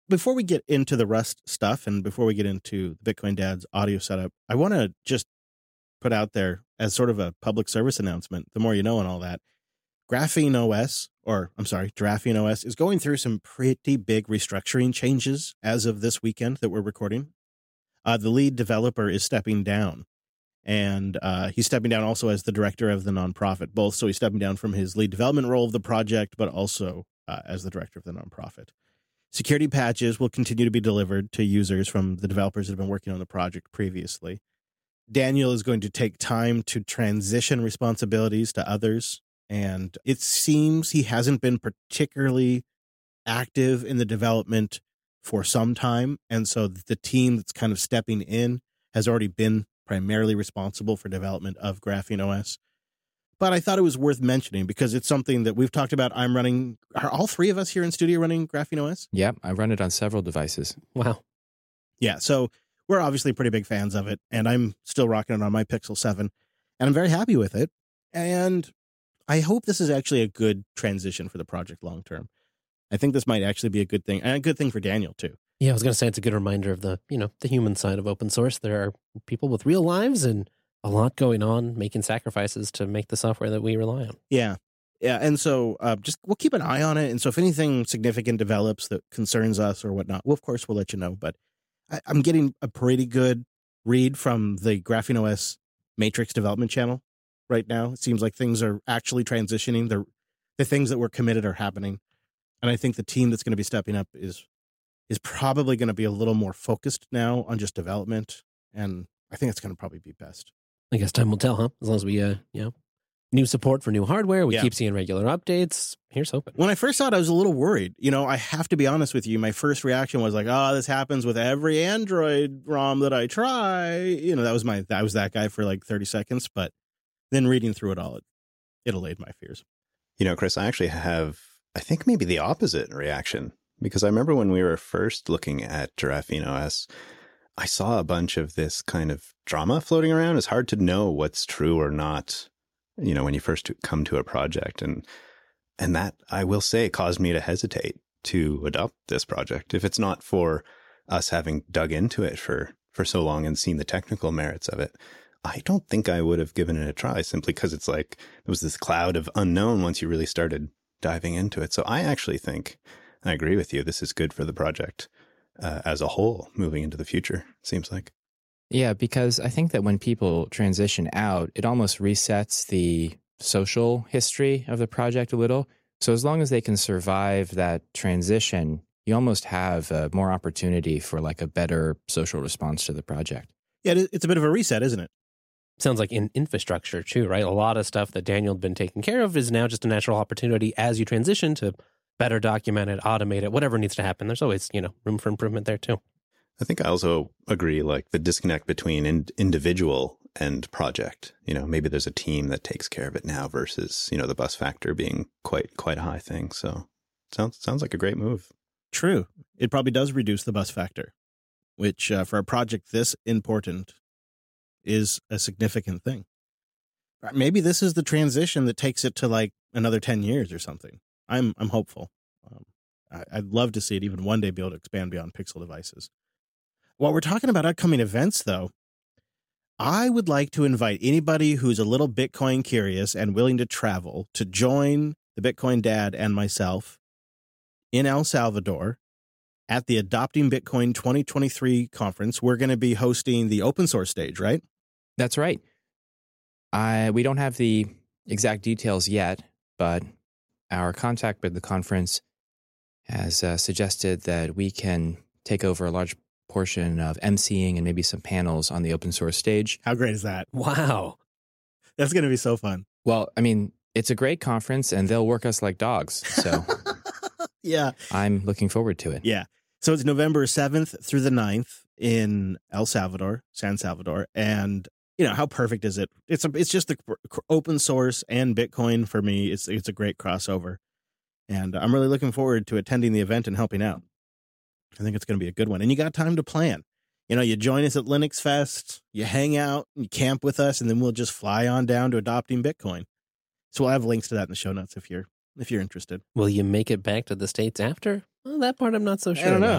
before we get into the Rust stuff and before we get into Bitcoin Dad's audio setup, I want to just put out there as sort of a public service announcement, the more you know and all that, Graphene OS is going through some pretty big restructuring changes as of this weekend that we're recording. The lead developer is stepping down, and he's stepping down also as the director of the nonprofit, both. So he's stepping down from his lead development role of the project, but also as the director of the nonprofit. Security patches will continue to be delivered to users from the developers that have been working on the project previously. Daniel is going to take time to transition responsibilities to others, and it seems he hasn't been particularly active in the development for some time, and so the team that's kind of stepping in has already been primarily responsible for development of Graphene OS. But I thought it was worth mentioning because it's something that we've talked about. Are all three of us here in studio running Graphene OS? Yeah, I run it on several devices. Wow. Yeah, so we're obviously pretty big fans of it, and I'm still rocking it on my Pixel 7, and I'm very happy with it. And I hope this is actually a good transition for the project long term. I think this might actually be a good thing, and a good thing for Daniel, too. Yeah, I was going to say it's a good reminder of the human side of open source. There are people with real lives and a lot going on, making sacrifices to make the software that we rely on. Yeah. Yeah. And so we'll keep an eye on it. And so if anything significant develops that concerns us or whatnot, well, of course, we'll let you know. But I'm getting a pretty good read from the Graphene OS Matrix development channel right now. It seems like things are actually transitioning. The things that were committed are happening. And I think the team that's going to be stepping up is probably going to be a little more focused now on just development. And I think it's going to probably be best. I guess time will tell, huh? As long as we, new support for new hardware, we keep seeing regular updates. Here's hoping. When I first saw it, I was a little worried. I have to be honest with you. My first reaction was like, "Oh, this happens with every Android ROM that I try." That was that guy for like 30 seconds. But then reading through it all, it allayed my fears. Chris, I actually have, I think maybe the opposite reaction, because I remember when we were first looking at Graphene OS, I saw a bunch of this kind of drama floating around. It's hard to know what's true or not, when you first come to a project. And that, I will say, caused me to hesitate to adopt this project. If it's not for us having dug into it for so long and seen the technical merits of it, I don't think I would have given it a try, simply because it's like there was this cloud of unknown once you really started diving into it. So I actually think, I agree with you, this is good for the project as a whole moving into the future, it seems like. Yeah, because I think that when people transition out, it almost resets the social history of the project a little. So as long as they can survive that transition, you almost have more opportunity for like a better social response to the project. Yeah, it's a bit of a reset, isn't it? Sounds like in infrastructure too, right? A lot of stuff that Daniel had been taking care of is now just a natural opportunity as you transition to better document it, automate it, whatever needs to happen. There's always, room for improvement there too. I think I also agree, like the disconnect between individual and project. Maybe there's a team that takes care of it now versus, the bus factor being quite a high thing. So sounds like a great move. True. It probably does reduce the bus factor, which for a project this important is a significant thing. Maybe this is the transition that takes it to like another 10 years or something. I'm hopeful. I'd love to see it even one day be able to expand beyond Pixel devices. While we're talking about upcoming events, though, I would like to invite anybody who's a little Bitcoin curious and willing to travel to join the Bitcoin Dad and myself in El Salvador at the Adopting Bitcoin 2023 conference. We're going to be hosting the open source stage, right? That's right. We don't have the exact details yet, but our contact with the conference has suggested that we can take over a large portion of emceeing and maybe some panels on the open source stage. How great is that? Wow. That's going to be so fun. Well, I mean, it's a great conference and they'll work us like dogs. So yeah, I'm looking forward to it. Yeah. So it's November 7th through the 9th in El Salvador, San Salvador. And how perfect is it? It's just the open source and Bitcoin for me. It's a great crossover. And I'm really looking forward to attending the event and helping out. I think it's going to be a good one. And you got time to plan. You join us at Linux Fest, you hang out, you camp with us, and then we'll just fly on down to Adopting Bitcoin. So we'll have links to that in the show notes if you're interested. Will you make it back to the States after? Well, that part I'm not so sure. I don't know.